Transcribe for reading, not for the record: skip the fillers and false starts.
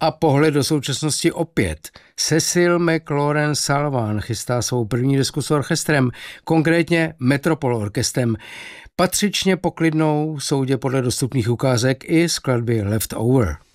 A pohled do současnosti opět. Cecil McLaurin Salvin chystá svou první desku s orchestrem, konkrétně Metropol orchestrem. Patřičně poklidnou soudě podle dostupných ukázek i skladby Leftover.